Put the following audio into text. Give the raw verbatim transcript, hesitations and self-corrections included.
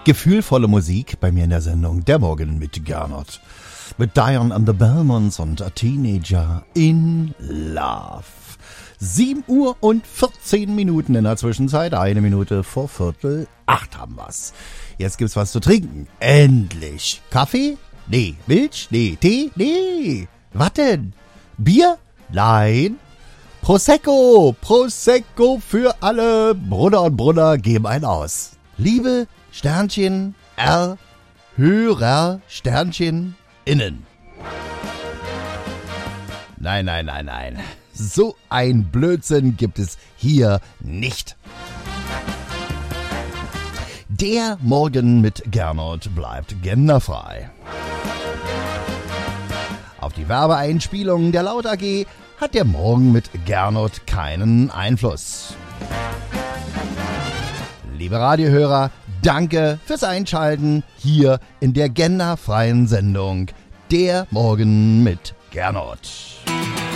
Gefühlvolle Musik bei mir in der Sendung Der Morgen mit Gernot. Mit Diane and the Belmonts und A Teenager in Love. sieben Uhr und vierzehn Minuten in der Zwischenzeit. Eine Minute vor Viertel acht haben wir's. Jetzt gibt's was zu trinken. Endlich. Kaffee? Nee. Milch? Nee. Tee? Nee. Was denn? Bier? Nein. Prosecco. Prosecco für alle. Brunner und Brunner geben einen aus. Liebe Sternchen R Hörer Sternchen innen. Nein, nein, nein, nein. So ein Blödsinn gibt es hier nicht. Der Morgen mit Gernot bleibt genderfrei. Auf die Werbeeinspielungen der Laut A G hat der Morgen mit Gernot keinen Einfluss. Liebe Radiohörer, danke fürs Einschalten hier in der genderfreien Sendung Der Morgen mit Gernot.